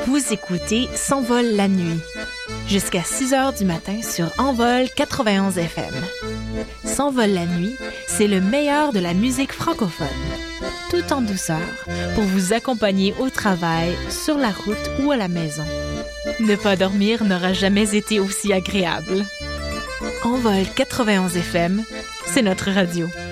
Vous écoutez S'envole la nuit. Jusqu'à 6 heures du matin sur Envol 91 FM. S'envole la nuit, c'est le meilleur de la musique francophone. Tout en douceur, pour vous accompagner au travail, sur la route ou à la maison. Ne pas dormir n'aura jamais été aussi agréable. Envol 91 FM, c'est notre radio.